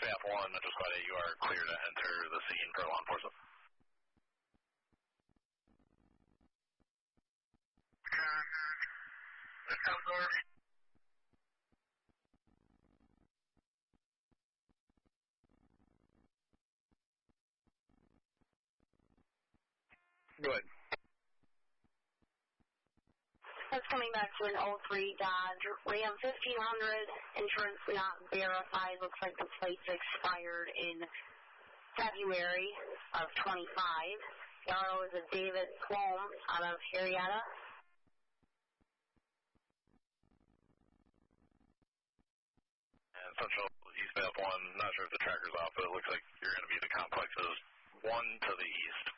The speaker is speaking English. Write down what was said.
Staff 1, Metro Squad 8, you are clear to enter the scene for law enforcement. Go ahead. That's coming back to an 03 Dodge Ram 1500, insurance not verified. Looks like the plates expired in February of 25. The auto is a David Plum out of Harrietta. And Central East Staff 1, not sure if the tracker's off, but it looks like you're going to be the complexes 1 to the east.